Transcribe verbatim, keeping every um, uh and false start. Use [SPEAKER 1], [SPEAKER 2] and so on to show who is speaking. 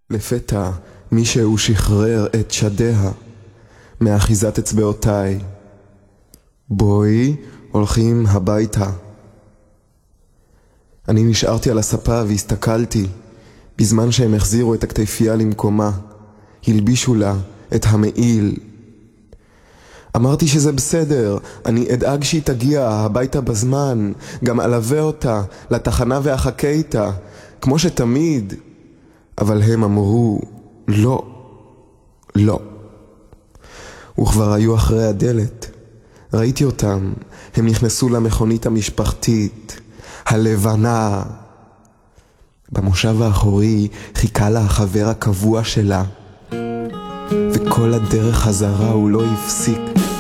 [SPEAKER 1] לפתע מישהו שחרר את שדיה מאחיזת אצבעותיי. בואי, הולכים הביתה. אני נשארתי על הספה והסתכלתי, בזמן שהם החזירו את הכתפייה למקומה, הלבישו לה את המעיל. אמרתי שזה בסדר, אני אדאג שהיא תגיע הביתה בזמן, גם אלווה אותה לתחנה ואחכה איתה, כמו שתמיד. אבל הם אמרו, לא, לא. וכבר היו אחרי הדלת. ראיתי אותם, הם נכנסו למכונית המשפחתית, הלבנה. במושב האחורי חיכה לה החבר הקבוע שלה, וכל הדרך חזרה הוא לא הפסיק